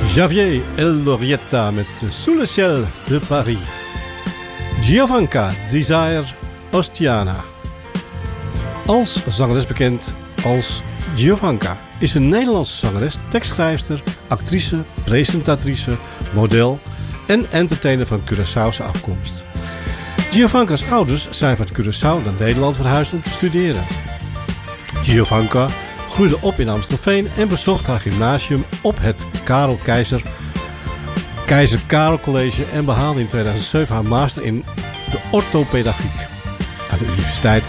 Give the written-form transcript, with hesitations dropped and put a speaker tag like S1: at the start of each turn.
S1: Javier Elorrieta met Sous le ciel de Paris. Giovanka Desire Ostiana. Als zangeres bekend als Giovanka is een Nederlandse zangeres, tekstschrijfster, actrice, presentatrice, model en entertainer van Curaçaose afkomst. Giovanka's ouders zijn van Curaçao naar Nederland verhuisd om te studeren. Giovanka groeide op in Amstelveen en bezocht haar gymnasium op het Keizer Karel College en behaalde in 2007 haar master in de orthopedagogiek aan de Universiteit